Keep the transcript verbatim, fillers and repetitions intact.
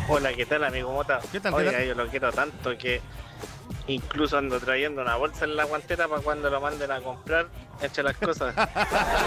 Hola, ¿qué tal, amigo Mota? ¿Qué tal, qué Oiga, tal? yo lo quiero tanto que incluso ando trayendo una bolsa en la guantera para cuando lo manden a comprar, eche las cosas.